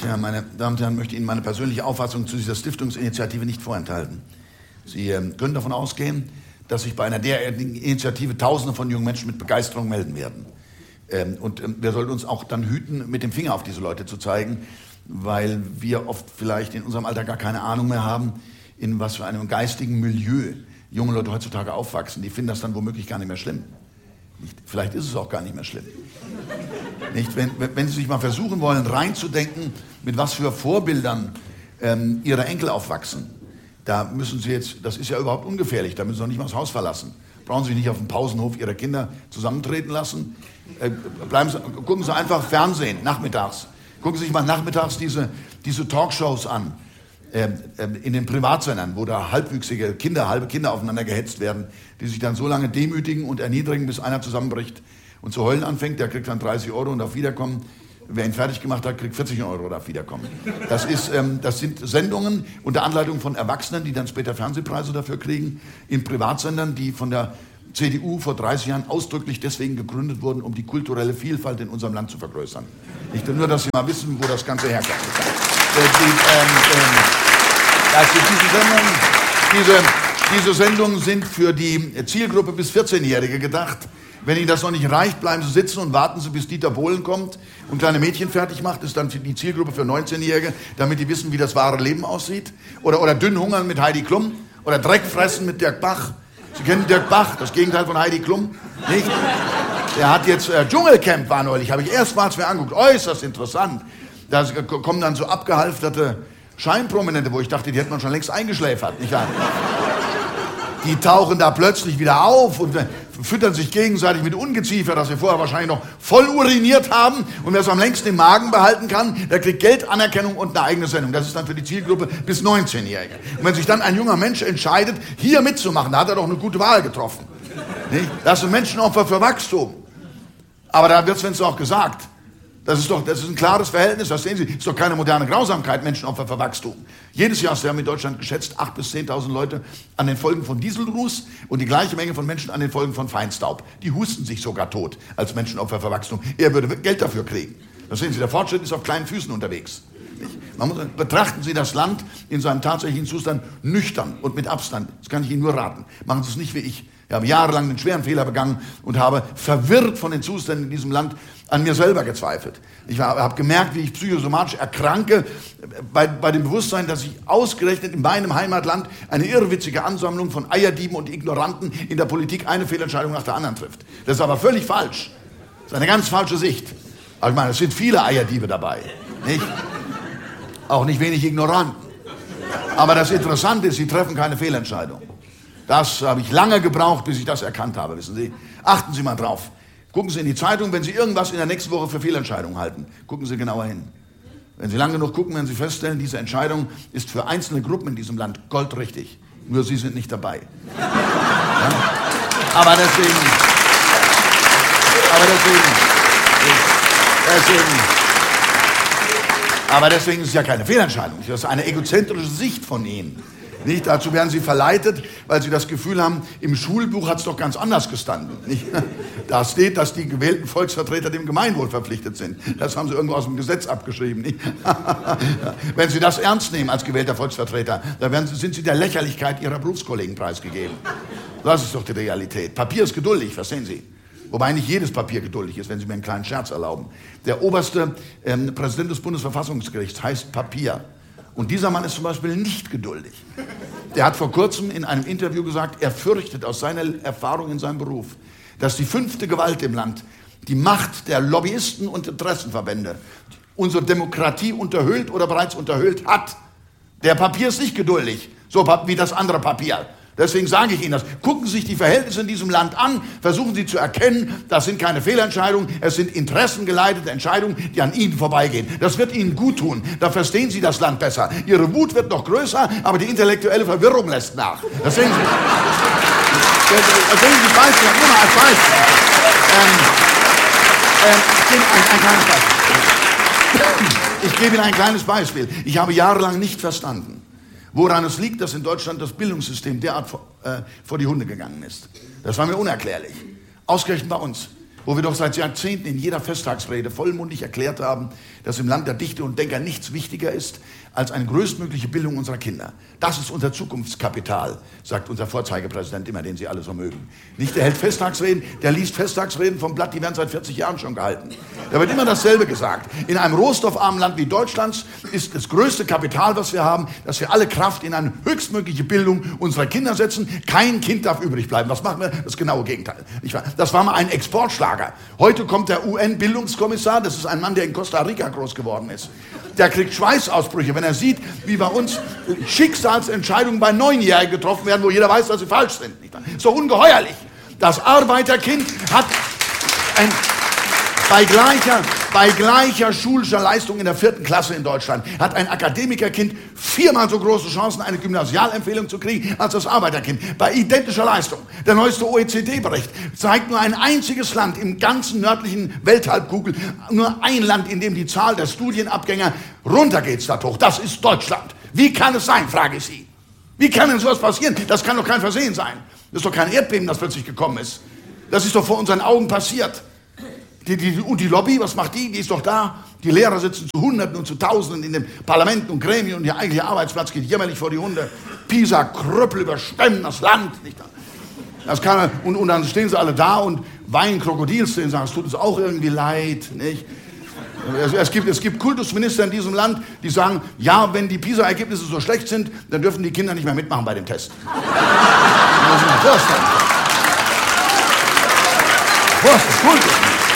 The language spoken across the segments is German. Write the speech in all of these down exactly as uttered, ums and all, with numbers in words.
Ja, meine Damen und Herren, möchte Ihnen meine persönliche Auffassung zu dieser Stiftungsinitiative nicht vorenthalten. Sie ähm, können davon ausgehen, dass sich bei einer derartigen Initiative Tausende von jungen Menschen mit Begeisterung melden werden. Ähm, und ähm, wir sollten uns auch dann hüten, mit dem Finger auf diese Leute zu zeigen, weil wir oft vielleicht in unserem Alter gar keine Ahnung mehr haben, in was für einem geistigen Milieu junge Leute heutzutage aufwachsen. Die finden das dann womöglich gar nicht mehr schlimm. Nicht? Vielleicht ist es auch gar nicht mehr schlimm. Nicht? Wenn, wenn Sie sich mal versuchen wollen, reinzudenken, mit was für Vorbildern ähm, Ihre Enkel aufwachsen, da müssen Sie jetzt, das ist ja überhaupt ungefährlich, da müssen Sie noch nicht mal das Haus verlassen. Brauchen Sie sich nicht auf dem Pausenhof Ihrer Kinder zusammentreten lassen. Äh, bleiben Sie, gucken Sie einfach Fernsehen, nachmittags. Gucken Sie sich mal nachmittags diese, diese Talkshows an, äh, äh, in den Privatsendern, wo da halbwüchsige Kinder, halbe Kinder aufeinander gehetzt werden, die sich dann so lange demütigen und erniedrigen, bis einer zusammenbricht und zu heulen anfängt. Der kriegt dann dreißig Euro und auf Wiederkommen. Wer ihn fertig gemacht hat, kriegt vierzig Euro auf Wiederkommen. Das, ist, ähm, das sind Sendungen unter Anleitung von Erwachsenen, die dann später Fernsehpreise dafür kriegen, in Privatsendern, die von der C D U vor dreißig Jahren ausdrücklich deswegen gegründet wurden, um die kulturelle Vielfalt in unserem Land zu vergrößern. Nicht nur, dass Sie mal wissen, wo das Ganze herkommt. Äh, die, ähm, ähm, also diese, Sendungen, diese, diese Sendungen sind für die Zielgruppe bis vierzehnjährige gedacht. Wenn Ihnen das noch nicht reicht, bleiben Sie sitzen und warten Sie, bis Dieter Bohlen kommt und kleine Mädchen fertig macht. Das ist dann die Zielgruppe für neunzehnjährige, damit die wissen, wie das wahre Leben aussieht. Oder, oder Dünnhungern mit Heidi Klum. Oder Dreckfressen mit Dirk Bach. Sie kennen Dirk Bach, das Gegenteil von Heidi Klum, nicht? Der hat jetzt, äh, Dschungelcamp war neulich, habe ich erstmals mir angeguckt, äußerst interessant. Da kommen dann so abgehalfterte Scheinprominente, wo ich dachte, die hätten man schon längst eingeschläfert, nicht wahr? Die tauchen da plötzlich wieder auf und äh, füttern sich gegenseitig mit Ungeziefer, das wir vorher wahrscheinlich noch voll uriniert haben. Und wer es am längsten im Magen behalten kann, der kriegt Geld, Anerkennung und eine eigene Sendung. Das ist dann für die Zielgruppe bis neunzehnjährige. Und wenn sich dann ein junger Mensch entscheidet, hier mitzumachen, da hat er doch eine gute Wahl getroffen. Nicht? Das ist ein Menschenopfer für Wachstum. Aber da wird es auch gesagt. Das ist doch, das ist ein klares Verhältnis, das sehen Sie. Das ist doch keine moderne Grausamkeit, Menschenopfer für Wachstum. Jedes Jahr sterben in Deutschland geschätzt acht bis zehntausend Leute an den Folgen von Dieselruß und die gleiche Menge von Menschen an den Folgen von Feinstaub. Die husten sich sogar tot als Menschenopfer für Wachstum. Er würde Geld dafür kriegen. Das sehen Sie, der Fortschritt ist auf kleinen Füßen unterwegs. Man muss, betrachten Sie das Land in seinem tatsächlichen Zustand nüchtern und mit Abstand. Das kann ich Ihnen nur raten. Machen Sie es nicht wie ich. Ich habe jahrelang einen schweren Fehler begangen und habe verwirrt von den Zuständen in diesem Land an mir selber gezweifelt. Ich habe gemerkt, wie ich psychosomatisch erkranke, bei, bei dem Bewusstsein, dass ich ausgerechnet in meinem Heimatland eine irrwitzige Ansammlung von Eierdieben und Ignoranten in der Politik eine Fehlentscheidung nach der anderen trifft. Das ist aber völlig falsch. Das ist eine ganz falsche Sicht. Aber ich meine, es sind viele Eierdiebe dabei, nicht? Auch nicht wenig Ignoranten. Aber das Interessante ist, sie treffen keine Fehlentscheidung. Das habe ich lange gebraucht, bis ich das erkannt habe, wissen Sie. Achten Sie mal drauf. Gucken Sie in die Zeitung, wenn Sie irgendwas in der nächsten Woche für Fehlentscheidungen halten. Gucken Sie genauer hin. Wenn Sie lang genug gucken, werden Sie feststellen, diese Entscheidung ist für einzelne Gruppen in diesem Land goldrichtig. Nur Sie sind nicht dabei. Ja? Aber deswegen, aber deswegen, deswegen, aber deswegen ist es ja keine Fehlentscheidung. Das ist eine egozentrische Sicht von Ihnen. Nicht? Dazu werden Sie verleitet, weil Sie das Gefühl haben, im Schulbuch hat es doch ganz anders gestanden. Nicht? Da steht, dass die gewählten Volksvertreter dem Gemeinwohl verpflichtet sind. Das haben Sie irgendwo aus dem Gesetz abgeschrieben. Nicht? Wenn Sie das ernst nehmen als gewählter Volksvertreter, dann werden Sie, sind Sie der Lächerlichkeit Ihrer Berufskollegen preisgegeben. Das ist doch die Realität. Papier ist geduldig, verstehen Sie? Wobei nicht jedes Papier geduldig ist, wenn Sie mir einen kleinen Scherz erlauben. Der oberste ähm, Präsident des Bundesverfassungsgerichts heißt Papier. Und dieser Mann ist zum Beispiel nicht geduldig. Der hat vor kurzem in einem Interview gesagt, er fürchtet aus seiner Erfahrung in seinem Beruf, dass die fünfte Gewalt im Land, die Macht der Lobbyisten und Interessenverbände, unsere Demokratie unterhöhlt oder bereits unterhöhlt hat. Der Papier ist nicht geduldig, so wie das andere Papier. Deswegen sage ich Ihnen das. Gucken Sie sich die Verhältnisse in diesem Land an, versuchen Sie zu erkennen, das sind keine Fehlentscheidungen, es sind interessengeleitete Entscheidungen, die an Ihnen vorbeigehen. Das wird Ihnen gut tun, da verstehen Sie das Land besser. Ihre Wut wird noch größer, aber die intellektuelle Verwirrung lässt nach. Das sehen Sie. Das sehen Sie Beispiel, nur mal als Beispiel. Ähm, ähm, ich gebe ein, ein kleines Beispiel. Ich gebe Ihnen ein kleines Beispiel. Ich habe jahrelang nicht verstanden, woran es liegt, dass in Deutschland das Bildungssystem derart vor, äh, vor die Hunde gegangen ist. Das war mir unerklärlich. Ausgerechnet bei uns. wo wir doch seit Jahrzehnten in jeder Festtagsrede vollmundig erklärt haben, dass im Land der Dichter und Denker nichts wichtiger ist als eine größtmögliche Bildung unserer Kinder. Das ist unser Zukunftskapital, sagt unser Vorzeigepräsident immer, den Sie alle so mögen. Nicht der hält Festtagsreden, der liest Festtagsreden vom Blatt, die werden seit vierzig Jahren schon gehalten. Da wird immer dasselbe gesagt. In einem rohstoffarmen Land wie Deutschlands ist das größte Kapital, was wir haben, dass wir alle Kraft in eine höchstmögliche Bildung unserer Kinder setzen. Kein Kind darf übrig bleiben. Was machen wir? Das genaue Gegenteil. Das war mal ein Exportschlager. Heute kommt der U N-Bildungskommissar, das ist ein Mann, der in Costa Rica groß geworden ist. Der kriegt Schweißausbrüche, wenn er sieht, wie bei uns Schicksalsentscheidungen bei Neunjährigen getroffen werden, wo jeder weiß, dass sie falsch sind. Ist doch ungeheuerlich. Das Arbeiterkind hat ein, bei, gleicher, bei gleicher schulischer Leistung in der vierten Klasse in Deutschland hat ein Akademikerkind viermal so große Chancen, eine Gymnasialempfehlung zu kriegen, als das Arbeiterkind. Bei identischer Leistung. Der neueste O E C D-Bericht zeigt nur ein einziges Land im ganzen nördlichen Welthalbkugel, nur ein Land, in dem die Zahl der Studienabgänger runtergeht statt hoch. Das ist Deutschland. Wie kann es sein, frage ich Sie. Wie kann denn sowas passieren? Das kann doch kein Versehen sein. Das ist doch kein Erdbeben, das plötzlich gekommen ist. Das ist doch vor unseren Augen passiert. Die, die, und die Lobby, was macht die? Die ist doch da. Die Lehrer sitzen zu Hunderten und zu Tausenden in den Parlamenten und Gremien und ihr eigentlicher Arbeitsplatz geht jämmerlich vor die Hunde. Pisa, Krüppel überschwemmen das Land. Nicht? Das kann, und, und dann stehen sie alle da und weinen Krokodilstränen und sagen, es tut uns auch irgendwie leid. Nicht? Es, es, gibt, es gibt Kultusminister in diesem Land, die sagen, ja, wenn die Pisa-Ergebnisse so schlecht sind, dann dürfen die Kinder nicht mehr mitmachen bei dem Test. Das muss man vorstellen. Vorstellen, Kultus.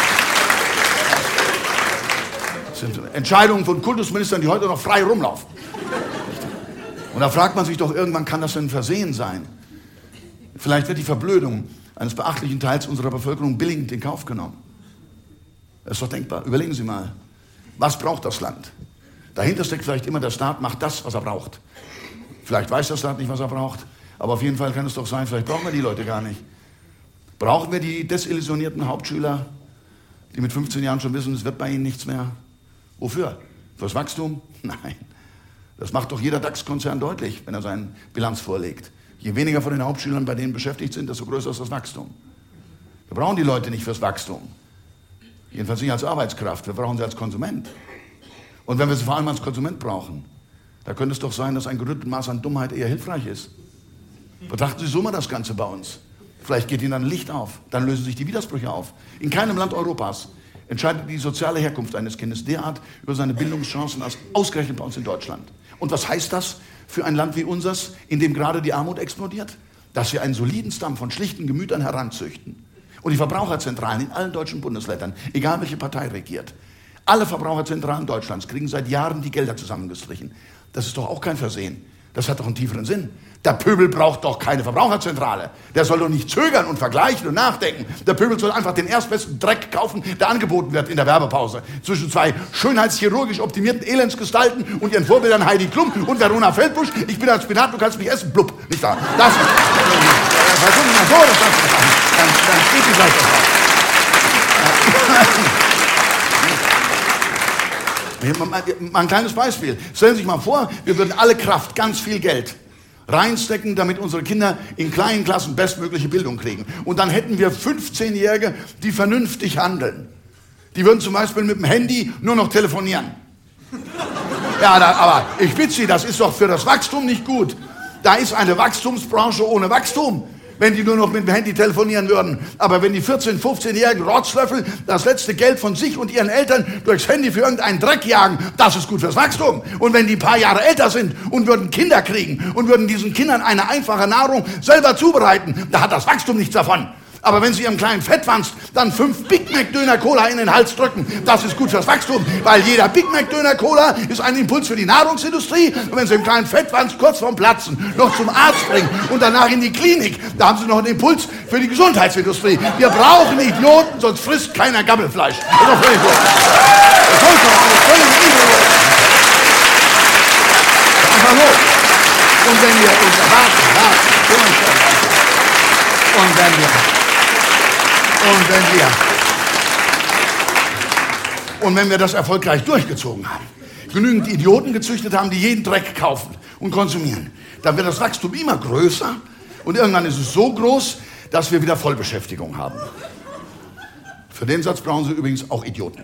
Das sind Entscheidungen von Kultusministern, die heute noch frei rumlaufen. Und da fragt man sich doch, irgendwann kann das denn ein Versehen sein? Vielleicht wird die Verblödung eines beachtlichen Teils unserer Bevölkerung billigend in Kauf genommen. Das ist doch denkbar. Überlegen Sie mal, was braucht das Land? Dahinter steckt vielleicht immer, der Staat macht das, was er braucht. Vielleicht weiß der Staat nicht, was er braucht, aber auf jeden Fall kann es doch sein, vielleicht brauchen wir die Leute gar nicht. Brauchen wir die desillusionierten Hauptschüler, die mit fünfzehn Jahren schon wissen, es wird bei ihnen nichts mehr? Wofür? Fürs Wachstum? Nein. Das macht doch jeder DAX-Konzern deutlich, wenn er seine Bilanz vorlegt. Je weniger von den Hauptschülern bei denen beschäftigt sind, desto größer ist das Wachstum. Wir brauchen die Leute nicht fürs Wachstum. Jedenfalls nicht als Arbeitskraft, wir brauchen sie als Konsument. Und wenn wir sie vor allem als Konsument brauchen, da könnte es doch sein, dass ein gerüttelt Maß an Dummheit eher hilfreich ist. Betrachten Sie so mal das Ganze bei uns. Vielleicht geht Ihnen dann ein Licht auf, dann lösen sich die Widersprüche auf. In keinem Land Europas entscheidet die soziale Herkunft eines Kindes derart über seine Bildungschancen als ausgerechnet bei uns in Deutschland. Und was heißt das für ein Land wie unseres, in dem gerade die Armut explodiert? Dass wir einen soliden Stamm von schlichten Gemütern heranzüchten. Und die Verbraucherzentralen in allen deutschen Bundesländern, egal welche Partei regiert, alle Verbraucherzentralen Deutschlands kriegen seit Jahren die Gelder zusammengestrichen. Das ist doch auch kein Versehen. Das hat doch einen tieferen Sinn. Der Pöbel braucht doch keine Verbraucherzentrale. Der soll doch nicht zögern und vergleichen und nachdenken. Der Pöbel soll einfach den erstbesten Dreck kaufen, der angeboten wird in der Werbepause. Zwischen zwei schönheitschirurgisch optimierten Elendsgestalten und ihren Vorbildern Heidi Klum und Verona Feldbusch. Ich bin ein Spinat, du kannst mich essen. Blub. Nicht da. Das ist... Versuchen wir mal so, das kannst du machen. Dann, dann geht die Seite drauf. Mal ein kleines Beispiel. Stellen Sie sich mal vor, wir würden alle Kraft, ganz viel Geld reinstecken, damit unsere Kinder in kleinen Klassen bestmögliche Bildung kriegen. Und dann hätten wir fünfzehnjährige, die vernünftig handeln. Die würden zum Beispiel mit dem Handy nur noch telefonieren. Ja, da, aber ich bitte Sie, das ist doch für das Wachstum nicht gut. Da ist eine Wachstumsbranche ohne Wachstum, wenn die nur noch mit dem Handy telefonieren würden. Aber wenn die vierzehn-, fünfzehnjährigen Rotzlöffel das letzte Geld von sich und ihren Eltern durchs Handy für irgendeinen Dreck jagen, das ist gut fürs Wachstum. Und wenn die ein paar Jahre älter sind und würden Kinder kriegen und würden diesen Kindern eine einfache Nahrung selber zubereiten, da hat das Wachstum nichts davon. Aber wenn Sie Ihrem kleinen Fettwanst dann fünf Big Mac Döner Cola in den Hals drücken, das ist gut fürs Wachstum, weil jeder Big Mac Döner Cola ist ein Impuls für die Nahrungsindustrie. Und wenn Sie dem kleinen Fettwanst kurz vorm Platzen noch zum Arzt bringen und danach in die Klinik, da haben Sie noch einen Impuls für die Gesundheitsindustrie. Wir brauchen Idioten, sonst frisst keiner Gammelfleisch. Das ist doch völlig gut. Das ist völlig gut. Einfach so. Und wenn wir uns erwarten, und wenn wir Und wenn wir, und wenn wir das erfolgreich durchgezogen haben, genügend Idioten gezüchtet haben, die jeden Dreck kaufen und konsumieren, dann wird das Wachstum immer größer und irgendwann ist es so groß, dass wir wieder Vollbeschäftigung haben. Für den Satz brauchen Sie übrigens auch Idioten.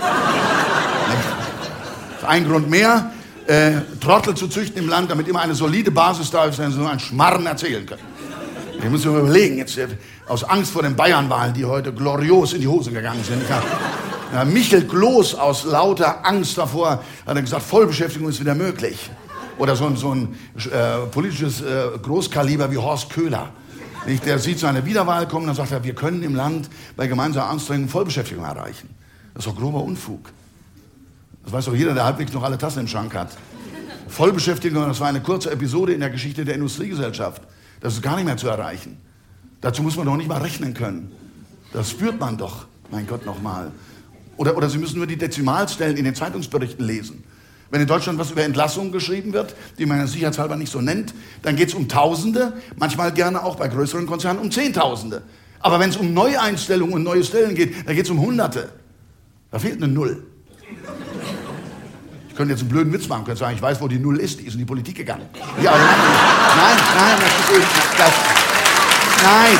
Ein Grund mehr, äh, Trottel zu züchten im Land, damit immer eine solide Basis da ist, wenn Sie nur einen Schmarren erzählen können. Ich muss mir überlegen, jetzt äh, aus Angst vor den Bayernwahlen, die heute glorios in die Hose gegangen sind. Ja, Michel Gloß aus lauter Angst davor hat er gesagt, Vollbeschäftigung ist wieder möglich. Oder so ein, so ein äh, politisches äh, Großkaliber wie Horst Köhler. Nicht? Der sieht seine Wiederwahl kommen, dann sagt er, wir können im Land bei gemeinsamer Anstrengung Vollbeschäftigung erreichen. Das ist doch grober Unfug. Das weiß doch jeder, der halbwegs noch alle Tassen im Schrank hat. Vollbeschäftigung, das war eine kurze Episode in der Geschichte der Industriegesellschaft. Das ist gar nicht mehr zu erreichen. Dazu muss man doch nicht mal rechnen können. Das spürt man doch, mein Gott, nochmal. Oder, oder Sie müssen nur die Dezimalstellen in den Zeitungsberichten lesen. Wenn in Deutschland was über Entlassungen geschrieben wird, die man sicherheitshalber nicht so nennt, dann geht es um Tausende, manchmal gerne auch bei größeren Konzernen um Zehntausende. Aber wenn es um Neueinstellungen und neue Stellen geht, dann geht es um Hunderte. Da fehlt eine Null. Ich könnte jetzt einen blöden Witz machen, könnte sagen, ich weiß, wo die Null ist, die ist in die Politik gegangen. Ja, also nein, nein, das ist das, nein.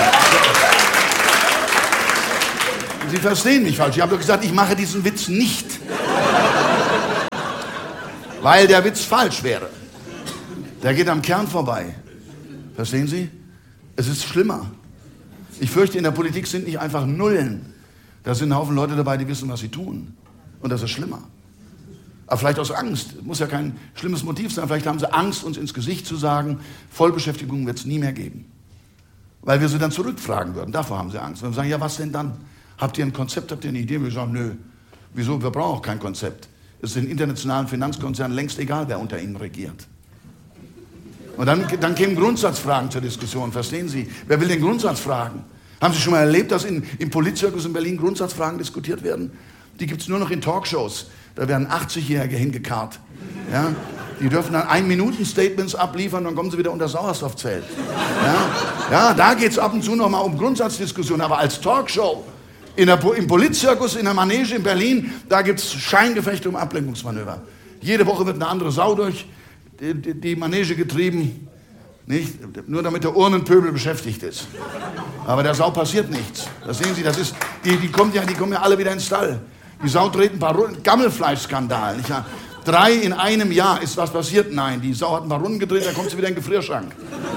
Sie verstehen mich falsch. Ich habe doch gesagt, ich mache diesen Witz nicht. Weil der Witz falsch wäre. Der geht am Kern vorbei. Verstehen Sie? Es ist schlimmer. Ich fürchte, in der Politik sind nicht einfach Nullen. Da sind ein Haufen Leute dabei, die wissen, was sie tun. Und das ist schlimmer. Aber vielleicht aus Angst. Muss ja kein schlimmes Motiv sein. Vielleicht haben sie Angst, uns ins Gesicht zu sagen, Vollbeschäftigung wird es nie mehr geben. Weil wir sie dann zurückfragen würden. Davor haben sie Angst. Und wir sagen, ja, was denn dann? Habt ihr ein Konzept, habt ihr eine Idee? Wir sagen, nö. Wieso? Wir brauchen auch kein Konzept. Es ist den internationalen Finanzkonzernen längst egal, wer unter ihnen regiert. Und dann, dann kämen Grundsatzfragen zur Diskussion, verstehen Sie? Wer will den Grundsatz fragen? Haben Sie schon mal erlebt, dass in, im Politzirkus in Berlin Grundsatzfragen diskutiert werden? Die gibt es nur noch in Talkshows. Da werden achtzigjährige hingekarrt. Ja? Die dürfen dann Ein-Minuten-Statements abliefern, dann kommen sie wieder unter Sauerstoffzelt. Ja, ja, da geht es ab und zu noch mal um Grundsatzdiskussionen, aber als Talkshow. In der, Im Politzirkus, in der Manege in Berlin, da gibt es Scheingefechte um Ablenkungsmanöver. Jede Woche wird eine andere Sau durch die, die, die Manege getrieben, nicht? Nur damit der Urnenpöbel beschäftigt ist. Aber der Sau passiert nichts. Das sehen Sie, das ist, die, die, kommt ja, die kommen ja alle wieder ins Stall. Die Sau dreht ein paar Runden, Gammelfleischskandal. Nicht? Drei in einem Jahr, ist was passiert? Nein, die Sau hat ein paar Runden gedreht, dann kommt sie wieder in den Gefrierschrank.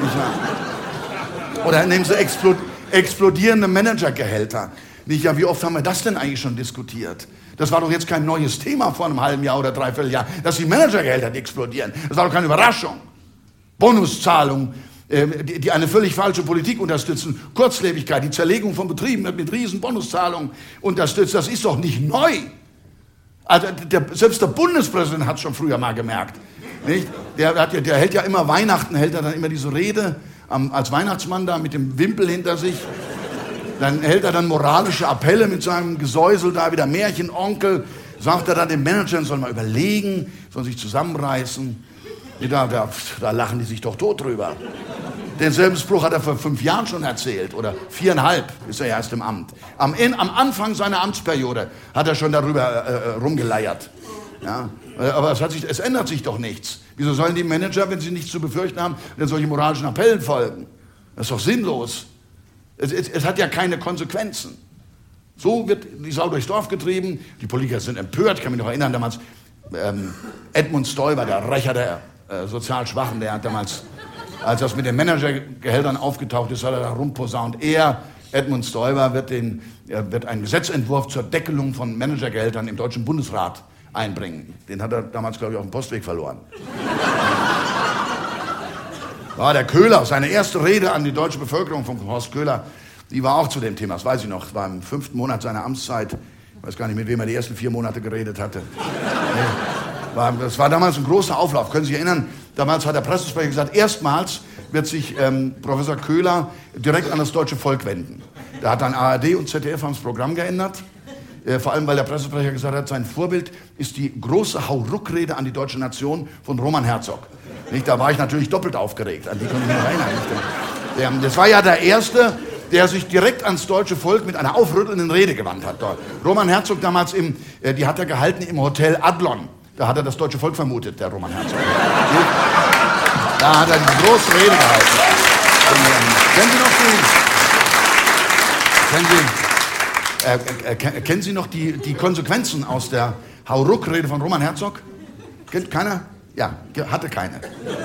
Nicht? Oder nehmen Sie explod, explodierende Managergehälter. Nicht, ja, wie oft haben wir das denn eigentlich schon diskutiert? Das war doch jetzt kein neues Thema vor einem halben Jahr oder dreiviertel Jahr, dass die Managergehälter explodieren. Das war doch keine Überraschung. Bonuszahlungen, äh, die, die eine völlig falsche Politik unterstützen. Kurzlebigkeit, die Zerlegung von Betrieben mit, mit riesen Bonuszahlungen unterstützt. Das ist doch nicht neu. Also der, selbst der Bundespräsident hat es schon früher mal gemerkt. Nicht? Der, hat ja, der hält ja immer Weihnachten, hält er dann immer diese Rede am, als Weihnachtsmann da mit dem Wimpel hinter sich. Dann hält er dann moralische Appelle mit seinem Gesäusel da, wieder Märchenonkel. Sagt er dann den Managern, soll mal überlegen, soll sich zusammenreißen. Da, da, da lachen die sich doch tot drüber. Denselben Spruch hat er vor fünf Jahren schon erzählt. Oder viereinhalb ist er erst im Amt. Am, in, am Anfang seiner Amtsperiode hat er schon darüber äh, rumgeleiert. Ja? Aber es, hat sich, es ändert sich doch nichts. Wieso sollen die Manager, wenn sie nichts zu befürchten haben, denn solche moralischen Appellen folgen? Das ist doch sinnlos. Es, es, es hat ja keine Konsequenzen. So wird die Sau durchs Dorf getrieben. Die Politiker sind empört. Ich kann mich noch erinnern, damals ähm, Edmund Stoiber, der Rächer der äh, sozial Schwachen, der hat damals, als das mit den Managergehältern aufgetaucht ist, hat er da rumposaunt. Er, Edmund Stoiber, wird, den, er wird einen Gesetzentwurf zur Deckelung von Managergehältern im Deutschen Bundesrat einbringen. Den hat er damals, glaube ich, auf dem Postweg verloren. War der Köhler, seine erste Rede an die deutsche Bevölkerung von Horst Köhler, die war auch zu dem Thema, das weiß ich noch, das war im fünften Monat seiner Amtszeit, ich weiß gar nicht, mit wem er die ersten vier Monate geredet hatte. War, das war damals ein großer Auflauf, können Sie sich erinnern, damals hat der Pressesprecher gesagt, erstmals wird sich ähm, Professor Köhler direkt an das deutsche Volk wenden. Da hat dann A R D und Z D F haben das Programm geändert, äh, vor allem weil der Pressesprecher gesagt hat, sein Vorbild ist die große Hauruck-Rede an die deutsche Nation von Roman Herzog. Nicht, da war ich natürlich doppelt aufgeregt, an die kann ich mich noch erinnern. Der, das war ja der Erste, der sich direkt ans deutsche Volk mit einer aufrüttelnden Rede gewandt hat. Dort. Roman Herzog damals, im, äh, die hat er gehalten im Hotel Adlon. Da hat er das deutsche Volk vermutet, der Roman Herzog. Da hat er die große Rede gehalten. Und, ähm, kennen Sie noch die? Kennen Sie? Äh, äh, kennen Sie noch die, die Konsequenzen aus der Hauruck-Rede von Roman Herzog? Kennt keiner? Ja, hatte keine.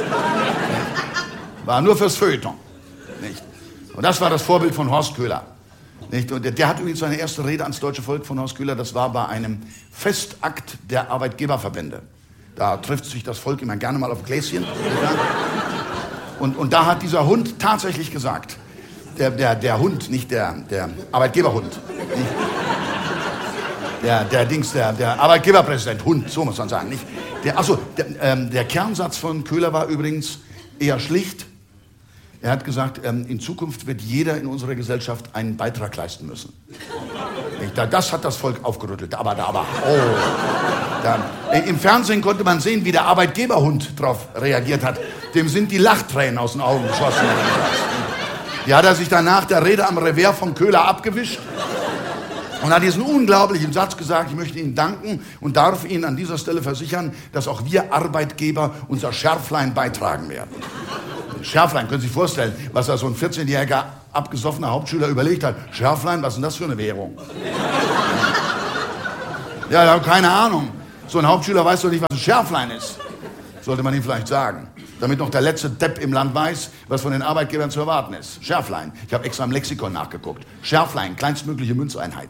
War nur fürs Feuilleton. Nicht? Und das war das Vorbild von Horst Köhler. Nicht? Und der, der hat übrigens seine erste Rede ans deutsche Volk von Horst Köhler, das war bei einem Festakt der Arbeitgeberverbände. Da trifft sich das Volk immer gerne mal auf ein Gläschen. Und, und da hat dieser Hund tatsächlich gesagt, der, der, der Hund, nicht der, der Arbeitgeberhund, nicht? Der, der Dings, der, der Arbeitgeberpräsident, Hund, so muss man sagen, nicht? Der, achso, der, ähm, der Kernsatz von Köhler war übrigens eher schlicht. Er hat gesagt, ähm, in Zukunft wird jeder in unserer Gesellschaft einen Beitrag leisten müssen. Das hat das Volk aufgerüttelt. Aber, aber, oh. Da, im Fernsehen konnte man sehen, wie der Arbeitgeberhund darauf reagiert hat. Dem sind die Lachtränen aus den Augen geschossen. Die hat er sich dann nach der Rede am Revers von Köhler abgewischt und hat diesen unglaublichen Satz gesagt: Ich möchte Ihnen danken und darf Ihnen an dieser Stelle versichern, dass auch wir Arbeitgeber unser Schärflein beitragen werden. Schärflein, können Sie sich vorstellen, was da so ein vierzehnjähriger abgesoffener Hauptschüler überlegt hat. Schärflein, was ist denn das für eine Währung? Ja, ich habe keine Ahnung. So ein Hauptschüler weiß doch nicht, was ein Schärflein ist. Sollte man ihm vielleicht sagen. Damit noch der letzte Depp im Land weiß, was von den Arbeitgebern zu erwarten ist. Schärflein. Ich habe extra im Lexikon nachgeguckt. Schärflein, kleinstmögliche Münzeinheit.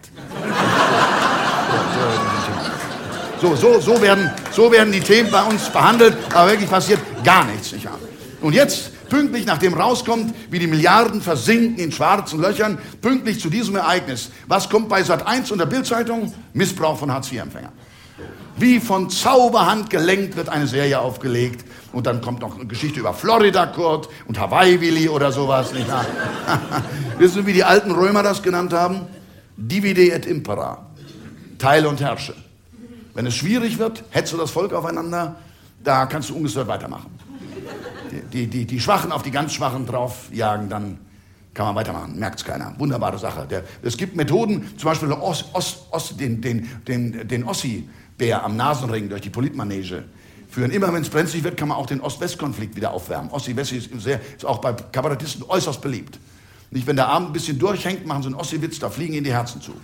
So, so, so, werden, so werden die Themen bei uns behandelt, aber wirklich passiert gar nichts. Nicht wahr? Und jetzt, pünktlich nachdem rauskommt, wie die Milliarden versinken in schwarzen Löchern, pünktlich zu diesem Ereignis, was kommt bei Sat eins und der Bild-Zeitung? Missbrauch von Hartz vier Empfängern. Wie von Zauberhand gelenkt wird eine Serie aufgelegt und dann kommt noch eine Geschichte über Florida Kurt und Hawaii Willi oder sowas. Nicht wahr? Wissen Sie, wie die alten Römer das genannt haben? Divide et impera. Teile und herrsche. Wenn es schwierig wird, hetzt du das Volk aufeinander, da kannst du ungestört weitermachen. Die, die, die Schwachen auf die ganz Schwachen draufjagen, dann kann man weitermachen. Merkt es keiner. Wunderbare Sache. Der, es gibt Methoden, zum Beispiel Os, Os, Os, den, den, den, den Ossi-Bär am Nasenring durch die Politmanege führen. Immer wenn es brenzlig wird, kann man auch den Ost-West-Konflikt wieder aufwärmen. Ossi-Wessi ist, sehr, ist auch bei Kabarettisten äußerst beliebt. Nicht, wenn der Abend ein bisschen durchhängt, machen sie einen Ossi-Witz, da fliegen ihnen die Herzen zu.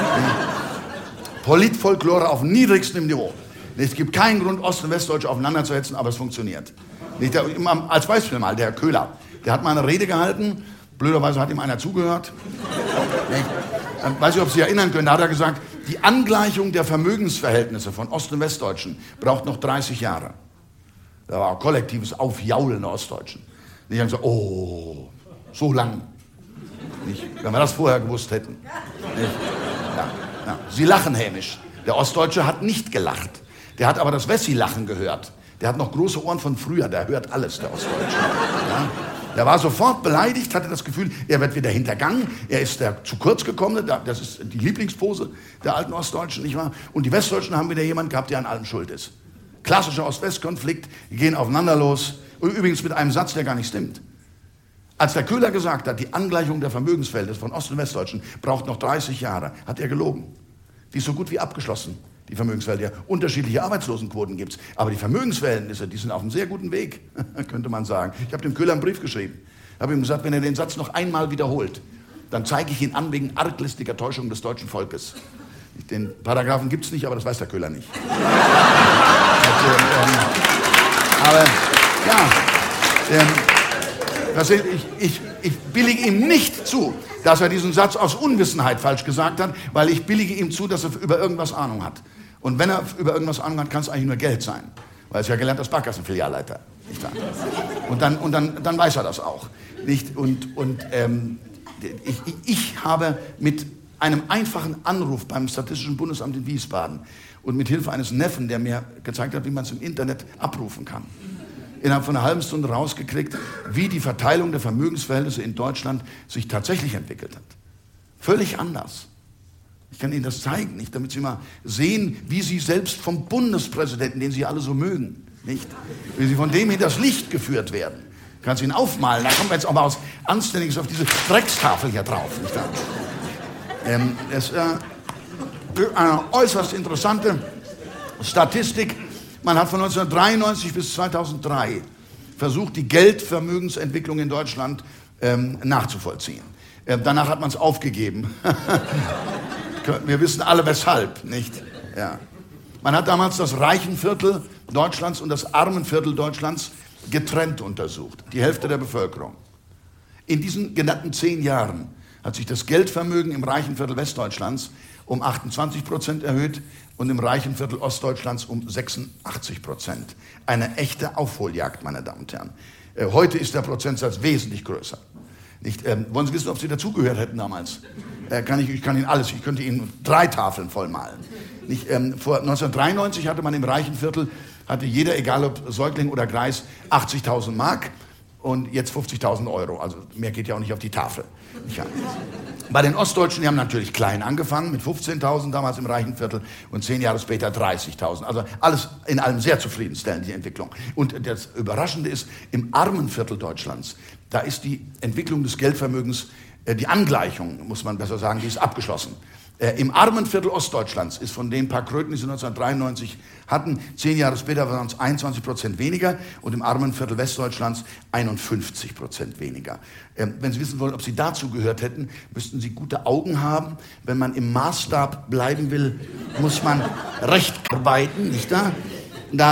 Politfolklore auf niedrigstem Niveau. Es gibt keinen Grund, Ost- und Westdeutsche aufeinander zu hetzen, aber es funktioniert. Nicht, der, als Beispiel mal, der Herr Köhler, der hat mal eine Rede gehalten, blöderweise hat ihm einer zugehört. Ich weiß nicht, ob Sie sich erinnern können, da hat er gesagt, die Angleichung der Vermögensverhältnisse von Ost- und Westdeutschen braucht noch dreißig Jahre. Da war ein kollektives Aufjaulen der Ostdeutschen. Die haben gesagt, oh, so lang. Nicht, wenn wir das vorher gewusst hätten. Ja, ja. Sie lachen hämisch. Der Ostdeutsche hat nicht gelacht. Der hat aber das Wessi-Lachen gehört. Der hat noch große Ohren von früher, der hört alles, der Ostdeutsche. Ja? Der war sofort beleidigt, hatte das Gefühl, er wird wieder hintergangen, er ist der zu kurz gekommene, das ist die Lieblingspose der alten Ostdeutschen, nicht wahr? Und die Westdeutschen haben wieder jemanden gehabt, der an allem schuld ist. Klassischer Ost-West-Konflikt, die gehen aufeinander los, und übrigens mit einem Satz, der gar nicht stimmt. Als der Köhler gesagt hat, die Angleichung der Vermögensverhältnisse von Ost- und Westdeutschen braucht noch dreißig Jahre, hat er gelogen. Die ist so gut wie abgeschlossen. Die Vermögensverhältnisse. Unterschiedliche Arbeitslosenquoten gibt es. Aber die Vermögensverhältnisse, die sind auf einem sehr guten Weg, könnte man sagen. Ich habe dem Köhler einen Brief geschrieben. Ich habe ihm gesagt, wenn er den Satz noch einmal wiederholt, dann zeige ich ihn an wegen arglistiger Täuschung des deutschen Volkes. Den Paragraphen gibt es nicht, aber das weiß der Köhler nicht. Und, ähm, aber ja, ähm, das, ich, ich, ich billige ihm nicht zu, dass er diesen Satz aus Unwissenheit falsch gesagt hat, weil ich billige ihm zu, dass er über irgendwas Ahnung hat. Und wenn er über irgendwas Ahnung hat, kann es eigentlich nur Geld sein. Weil er ist ja gelernter Sparkassenfilialleiter. Nicht wahr? Und, dann, und dann, dann weiß er das auch. Nicht? Und, und ähm, ich, ich habe mit einem einfachen Anruf beim Statistischen Bundesamt in Wiesbaden und mit Hilfe eines Neffen, der mir gezeigt hat, wie man es im Internet abrufen kann, innerhalb von einer halben Stunde rausgekriegt, wie die Verteilung der Vermögensverhältnisse in Deutschland sich tatsächlich entwickelt hat. Völlig anders. Ich kann Ihnen das zeigen, nicht, damit Sie mal sehen, wie Sie selbst vom Bundespräsidenten, den Sie alle so mögen, nicht, wie Sie von dem hinters Licht geführt werden. Ich kann es Ihnen aufmalen, da kommen wir jetzt auch mal was Anständiges auf diese Dreckstafel hier drauf. Nicht wahr? Ähm, es ist äh, eine äußerst interessante Statistik. Man hat von neunzehnhundertdreiundneunzig bis zweitausenddrei versucht, die Geldvermögensentwicklung in Deutschland ähm, nachzuvollziehen. Äh, danach hat man es aufgegeben. Wir wissen alle weshalb, nicht? Ja. Man hat damals das reichen Viertel Deutschlands und das armen Viertel Deutschlands getrennt untersucht, die Hälfte der Bevölkerung. In diesen genannten zehn Jahren hat sich das Geldvermögen im reichen Viertel Westdeutschlands um achtundzwanzig Prozent erhöht und im reichen Viertel Ostdeutschlands um sechsundachtzig Prozent. Eine echte Aufholjagd, meine Damen und Herren. Äh, heute ist der Prozentsatz wesentlich größer. Nicht, ähm, wollen Sie wissen, ob Sie dazugehört hätten damals? Äh, kann ich, ich kann Ihnen alles, ich könnte Ihnen drei Tafeln vollmalen. Nicht, ähm, vor neunzehnhundertdreiundneunzig hatte man im reichen Viertel, hatte jeder, egal ob Säugling oder Greis, achtzigtausend Mark und jetzt fünfzigtausend Euro. Also mehr geht ja auch nicht auf die Tafel. Ja. Bei den Ostdeutschen, die haben natürlich klein angefangen, mit fünfzehntausend damals im reichen Viertel und zehn Jahre später dreißigtausend. Also alles in allem sehr zufriedenstellend, die Entwicklung. Und das Überraschende ist, im armen Viertel Deutschlands, da ist die Entwicklung des Geldvermögens, äh, die Angleichung, muss man besser sagen, die ist abgeschlossen. Äh, Im armen Viertel Ostdeutschlands ist von den paar Kröten, die sie neunzehnhundertdreiundneunzig hatten, zehn Jahre später waren es einundzwanzig Prozent weniger und im armen Viertel Westdeutschlands einundfünfzig Prozent weniger. Ähm, wenn Sie wissen wollen, ob Sie dazu gehört hätten, müssten Sie gute Augen haben. Wenn man im Maßstab bleiben will, muss man recht arbeiten, nicht wahr?